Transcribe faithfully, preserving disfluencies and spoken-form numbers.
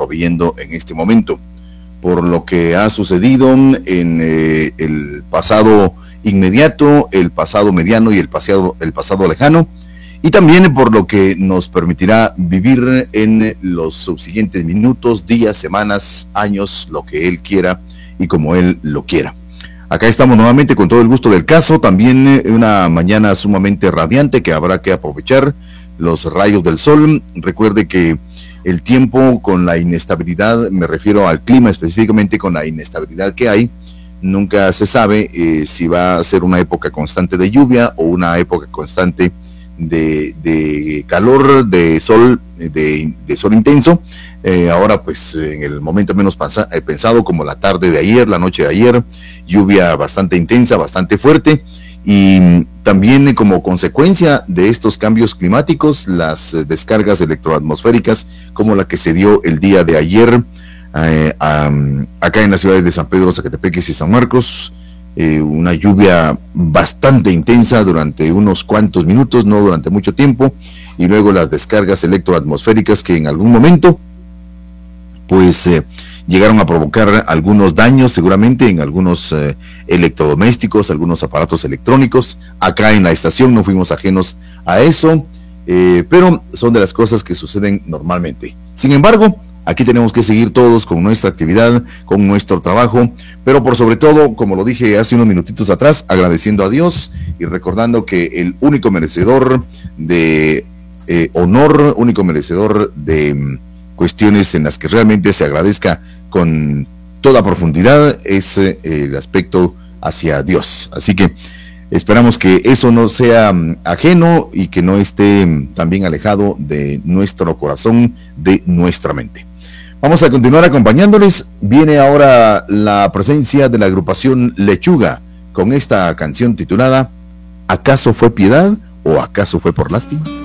proveyendo en este momento. Por lo que ha sucedido en eh, el pasado inmediato, el pasado mediano y el pasado, el pasado lejano, y también por lo que nos permitirá vivir en los subsiguientes minutos, días, semanas, años, lo que Él quiera y como Él lo quiera. Acá estamos nuevamente con todo el gusto del caso, también una mañana sumamente radiante que habrá que aprovechar los rayos del sol. Recuerde que el tiempo con la inestabilidad, me refiero al clima específicamente, con la inestabilidad que hay, nunca se sabe eh, si va a ser una época constante de lluvia o una época constante de, de calor, de sol, de, de sol intenso. Eh, ahora pues en el momento menos pasa, eh, pensado, como la tarde de ayer, la noche de ayer, lluvia bastante intensa, bastante fuerte, y también como consecuencia de estos cambios climáticos, las eh, descargas electroatmosféricas como la que se dio el día de ayer eh, um, acá en las ciudades de San Pedro, Zacatepeques y San Marcos. Eh, una lluvia bastante intensa durante unos cuantos minutos, no durante mucho tiempo, y luego las descargas electroatmosféricas que en algún momento pues eh, llegaron a provocar algunos daños seguramente en algunos eh, electrodomésticos, algunos aparatos electrónicos. Acá en la estación no fuimos ajenos a eso, eh, pero son de las cosas que suceden normalmente. Sin embargo, aquí tenemos que seguir todos con nuestra actividad, con nuestro trabajo, pero por sobre todo, como lo dije hace unos minutitos atrás, agradeciendo a Dios y recordando que el único merecedor de eh, honor, único merecedor de cuestiones en las que realmente se agradezca con toda profundidad es eh, el aspecto hacia Dios. Así que esperamos que eso no sea um, ajeno y que no esté um, también alejado de nuestro corazón, de nuestra mente. Vamos a continuar acompañándoles. Viene ahora la presencia de la agrupación Lechuga con esta canción titulada ¿Acaso fue piedad o acaso fue por lástima?